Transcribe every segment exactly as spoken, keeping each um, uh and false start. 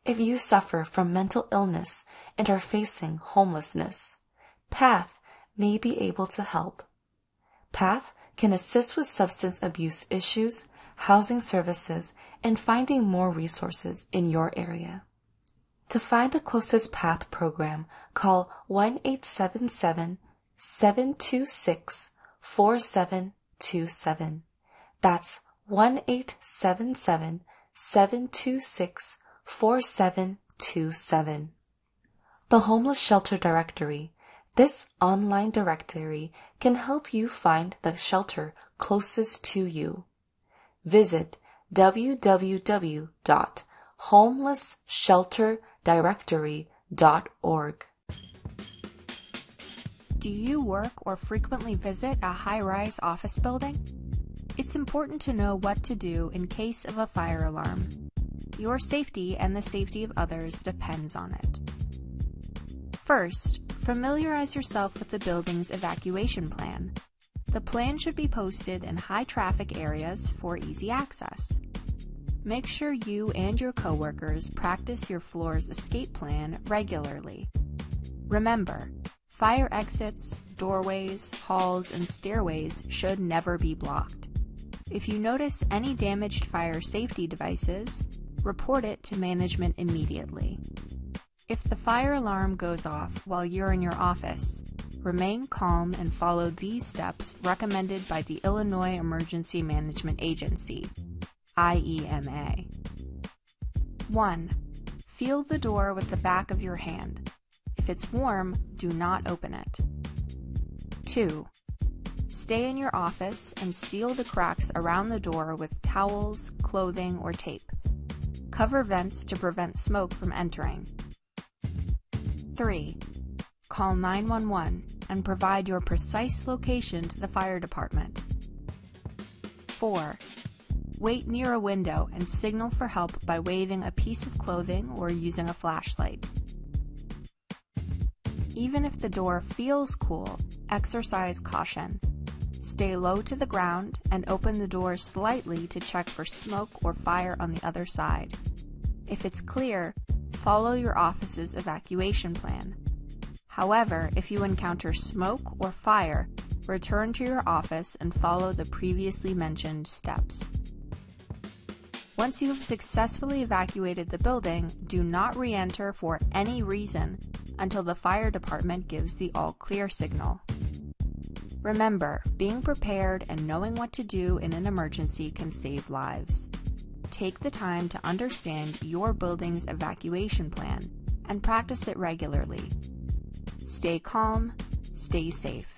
If you suffer from mental illness and are facing homelessness, PATH may be able to help. PATH can assist with substance abuse issues, housing services, and finding more resources in your area. To find the closest PATH program, call one eight seven seven, seven two six, four seven two seven. That's one eight seven seven, seven two six, four seven two seven. The Homeless Shelter Directory. This online directory can help you find the shelter closest to you. Visit w w w dot homeless shelter directory dot org. Do you work or frequently visit a high-rise office building? It's important to know what to do in case of a fire alarm. Your safety and the safety of others depends on it. First, familiarize yourself with the building's evacuation plan. The plan should be posted in high-traffic areas for easy access. Make sure you and your coworkers practice your floor's escape plan regularly. Remember, fire exits, doorways, halls, and stairways should never be blocked. If you notice any damaged fire safety devices, report it to management immediately. If the fire alarm goes off while you're in your office, remain calm and follow these steps recommended by the Illinois Emergency Management Agency, I E M A. one. Feel the door with the back of your hand. If it's warm, do not open it. two. Stay in your office and seal the cracks around the door with towels, clothing, or tape. Cover vents to prevent smoke from entering. three. Call nine one one and provide your precise location to the fire department. four. Wait near a window and signal for help by waving a piece of clothing or using a flashlight. Even if the door feels cool, exercise caution. Stay low to the ground and open the door slightly to check for smoke or fire on the other side. If it's clear, follow your office's evacuation plan. However, if you encounter smoke or fire, return to your office and follow the previously mentioned steps. Once you have successfully evacuated the building, do not re-enter for any reason until the fire department gives the all-clear signal. Remember, being prepared and knowing what to do in an emergency can save lives. Take the time to understand your building's evacuation plan and practice it regularly. Stay calm, stay safe.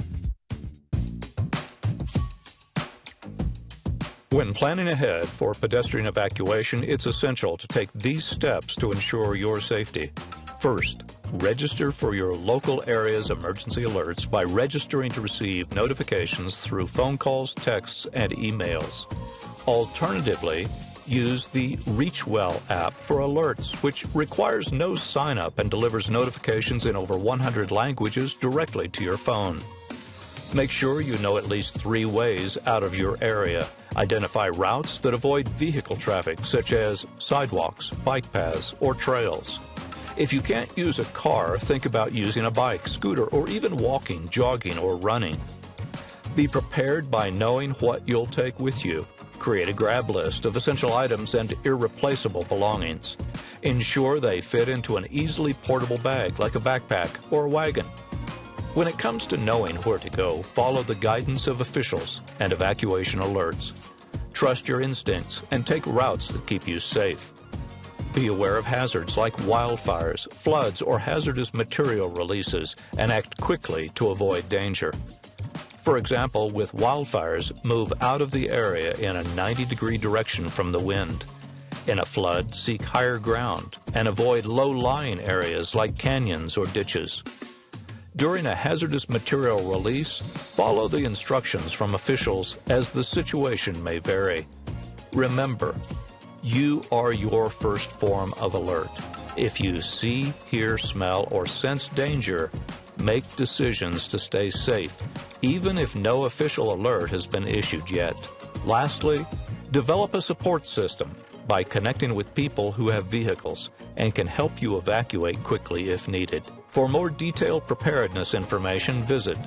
When planning ahead for pedestrian evacuation, it's essential to take these steps to ensure your safety. First, register for your local area's emergency alerts by registering to receive notifications through phone calls, texts, and emails. Alternatively, use the ReachWell app for alerts, which requires no sign-up and delivers notifications in over one hundred languages directly to your phone. Make sure you know at least three ways out of your area. Identify routes that avoid vehicle traffic, such as sidewalks, bike paths, or trails. If you can't use a car, think about using a bike, scooter, or even walking, jogging, or running. Be prepared by knowing what you'll take with you. Create a grab list of essential items and irreplaceable belongings. Ensure they fit into an easily portable bag like a backpack or a wagon. When it comes to knowing where to go, follow the guidance of officials and evacuation alerts. Trust your instincts and take routes that keep you safe. Be aware of hazards like wildfires, floods, or hazardous material releases, and act quickly to avoid danger. For example, with wildfires, move out of the area in a ninety degree direction from the wind. In a flood, seek higher ground and avoid low-lying areas like canyons or ditches. During a hazardous material release, follow the instructions from officials as the situation may vary. Remember, you are your first form of alert. If you see, hear, smell, or sense danger, make decisions to stay safe, even if no official alert has been issued yet. Lastly, develop a support system. by connecting with people who have vehicles and can help you evacuate quickly if needed. For more detailed preparedness information, visit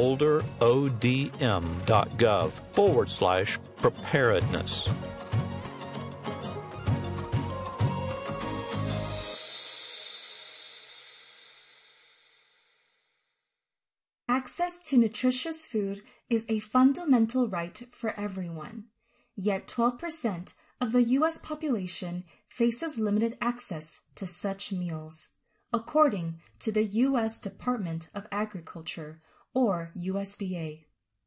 boulderodm.gov forward slash preparedness. Access to nutritious food is a fundamental right for everyone. Yet twelve percent of the U S population faces limited access to such meals, according to the U S Department of Agriculture, or U S D A.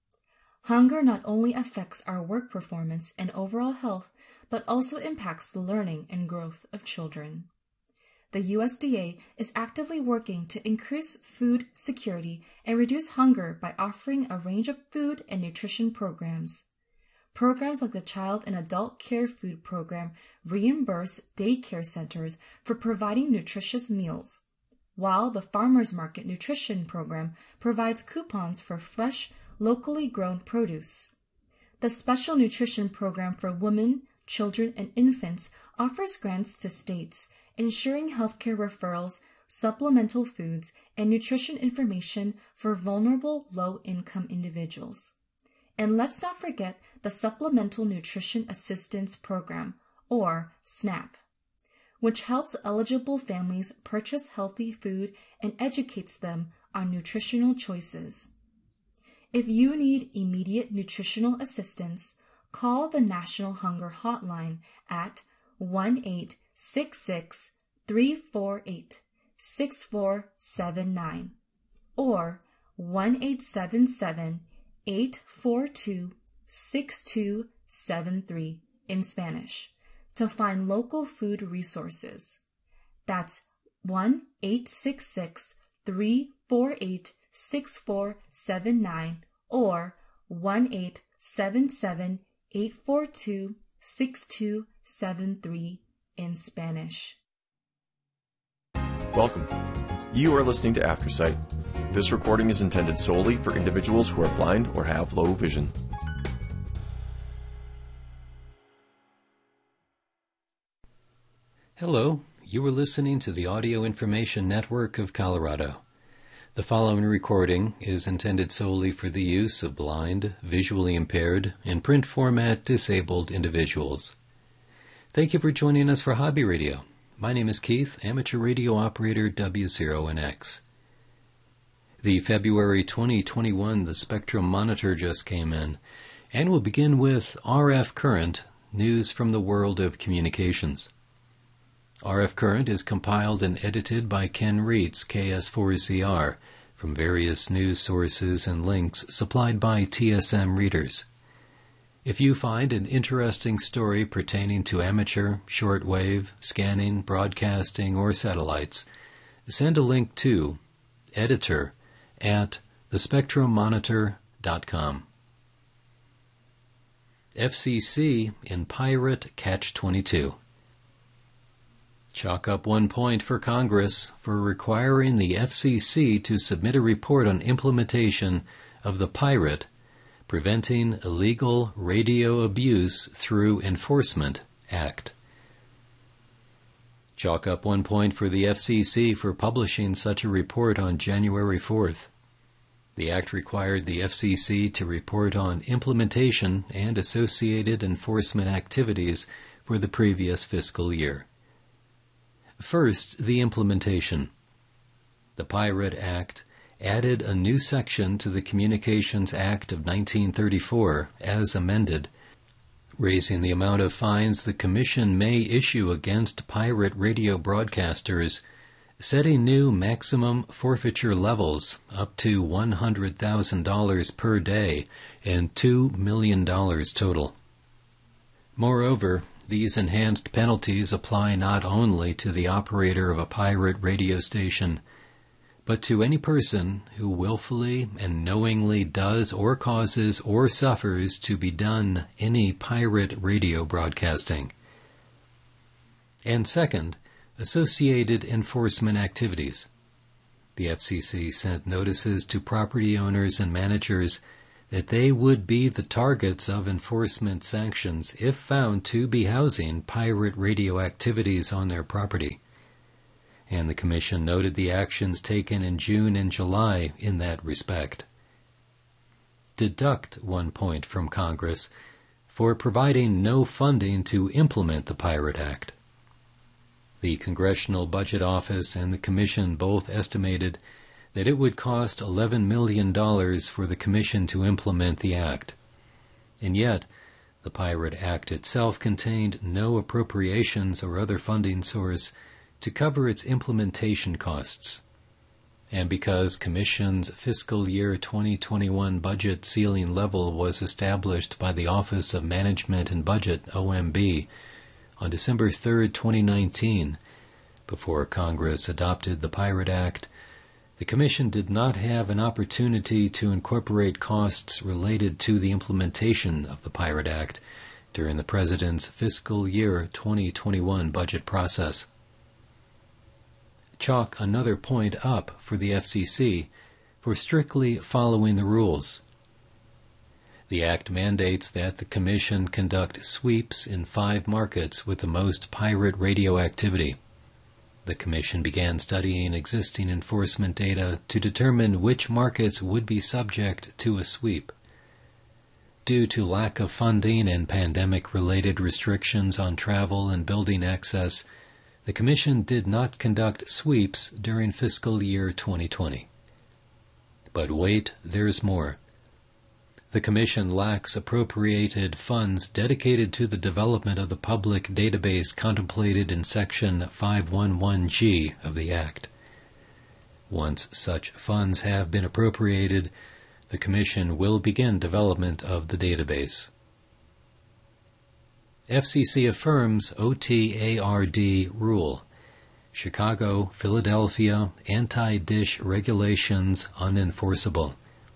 Hunger not only affects our work performance and overall health, but also impacts the learning and growth of children. The U S D A is actively working to increase food security and reduce hunger by offering a range of food and nutrition programs. Programs like the Child and Adult Care Food Program reimburse daycare centers for providing nutritious meals, while the Farmers Market Nutrition Program provides coupons for fresh, locally grown produce. The Special Nutrition Program for Women, Children, and Infants offers grants to states, ensuring healthcare referrals, supplemental foods, and nutrition information for vulnerable low-income individuals. And let's not forget the Supplemental Nutrition Assistance Program, or SNAP, which helps eligible families purchase healthy food and educates them on nutritional choices. If you need immediate nutritional assistance, call the National Hunger Hotline at one eight six six, three four eight, six four seven nine or one eight seven seven, eight four two, six two seven three in Spanish to find local food resources. That's one eight six six, three four eight, six four seven nine or one eight seven seven, eight four two, six two seven three in Spanish. Welcome. You are listening to Aftersight. This recording is intended solely for individuals who are blind or have low vision. Hello, you are listening to the Audio Information Network of Colorado. The following recording is intended solely for the use of blind, visually impaired, and print format disabled individuals. Thank you for joining us for Hobby Radio. My name is Keith, amateur radio operator W zero N X. The February twenty twenty-one The Spectrum Monitor just came in, and we'll begin with R F Current, news from the world of communications. R F Current is compiled and edited by Ken Reitz, K S four C R, from various news sources and links supplied by T S M readers. If you find an interesting story pertaining to amateur, shortwave, scanning, broadcasting, or satellites, send a link to editor at the spectrum monitor dot com. F C C in Pirate Catch twenty-two. Chalk up one point for Congress for requiring the F C C to submit a report on implementation of the Pirate, Preventing Illegal Radio Abuse Through Enforcement Act. Chalk up one point for the F C C for publishing such a report on January fourth. The act required the F C C to report on implementation and associated enforcement activities for the previous fiscal year. First, the implementation. The Pirate Act added a new section to the Communications Act of nineteen thirty-four, as amended, raising the amount of fines the Commission may issue against pirate radio broadcasters, setting new maximum forfeiture levels up to one hundred thousand dollars per day and two million dollars total. Moreover, these enhanced penalties apply not only to the operator of a pirate radio station, but to any person who willfully and knowingly does or causes or suffers to be done any pirate radio broadcasting. And second, associated enforcement activities. The F C C sent notices to property owners and managers that they would be the targets of enforcement sanctions if found to be housing pirate radioactivities on their property. And the Commission noted the actions taken in June and July in that respect. Deduct one point from Congress for providing no funding to implement the Pirate Act. The Congressional Budget Office and the Commission both estimated that it would cost eleven million dollars for the Commission to implement the Act. And yet, the Pirate Act itself contained no appropriations or other funding source to cover its implementation costs. And because Commission's fiscal year twenty twenty-one budget ceiling level was established by the Office of Management and Budget, O M B, on December third, twenty nineteen, before Congress adopted the Pirate Act, the Commission did not have an opportunity to incorporate costs related to the implementation of the Pirate Act during the President's fiscal year twenty twenty-one budget process. Chalk another point up for the F C C for strictly following the rules. The Act mandates that the Commission conduct sweeps in five markets with the most pirate radioactivity. The Commission began studying existing enforcement data to determine which markets would be subject to a sweep. Due to lack of funding and pandemic-related restrictions on travel and building access, the Commission did not conduct sweeps during fiscal year twenty twenty. But wait, there's more. The Commission lacks appropriated funds dedicated to the development of the public database contemplated in Section five eleven G of the Act. Once such funds have been appropriated, the Commission will begin development of the database. F C C affirms O T A R D rule. Chicago, Philadelphia, anti-dish regulations unenforceable.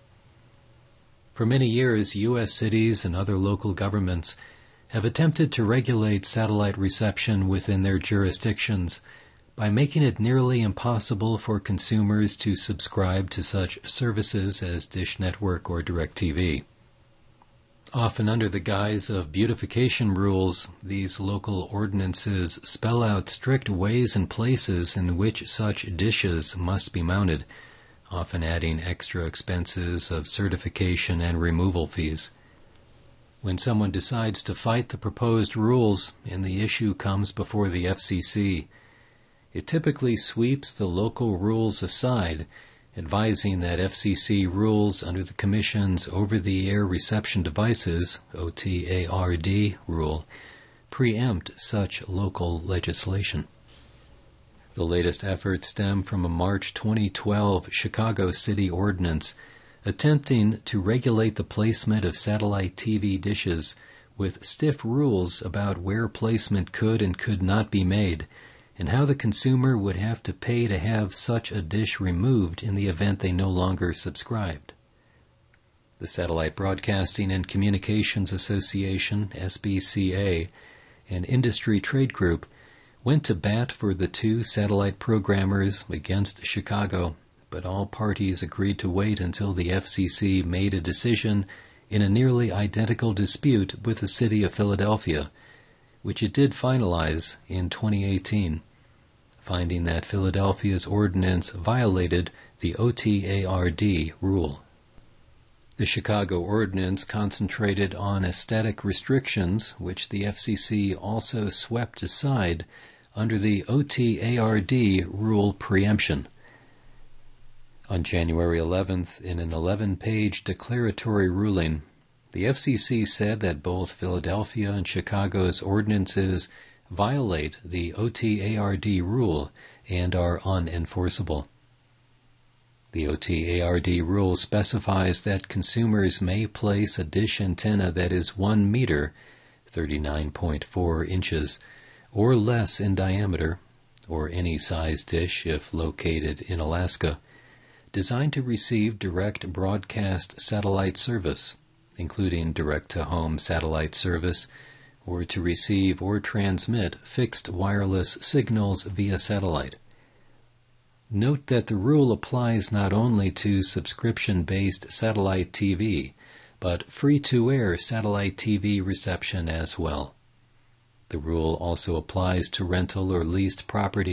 For many years, U S cities and other local governments have attempted to regulate satellite reception within their jurisdictions by making it nearly impossible for consumers to subscribe to such services as Dish Network or DirecTV. Often under the guise of beautification rules, these local ordinances spell out strict ways and places in which such dishes must be mounted, often adding extra expenses of certification and removal fees. When someone decides to fight the proposed rules and the issue comes before the F C C, it typically sweeps the local rules aside, advising that F C C rules under the Commission's over-the-air reception devices, O T A R D rule, preempt such local legislation. The latest efforts stem from a March twenty twelve Chicago City ordinance attempting to regulate the placement of satellite T V dishes with stiff rules about where placement could and could not be made, and how the consumer would have to pay to have such a dish removed in the event they no longer subscribed. The Satellite Broadcasting and Communications Association, S B C A, and Industry Trade Group went to bat for the two satellite programmers against Chicago, but all parties agreed to wait until the F C C made a decision in a nearly identical dispute with the city of Philadelphia, which it did finalize in twenty eighteen, finding that Philadelphia's ordinance violated the O T A R D rule. The Chicago ordinance concentrated on aesthetic restrictions, which the F C C also swept aside under the O T A R D rule preemption. On January eleventh, in an eleven-page declaratory ruling, the F C C said that both Philadelphia and Chicago's ordinances violate the O T A R D rule and are unenforceable. The O T A R D rule specifies that consumers may place a dish antenna that is one meter, thirty-nine point four inches, or less in diameter, or any size dish if located in Alaska, designed to receive direct broadcast satellite service, including direct-to-home satellite service, or to receive or transmit fixed wireless signals via satellite. Note that the rule applies not only to subscription-based satellite T V, but free-to-air satellite T V reception as well. The rule also applies to rental or leased property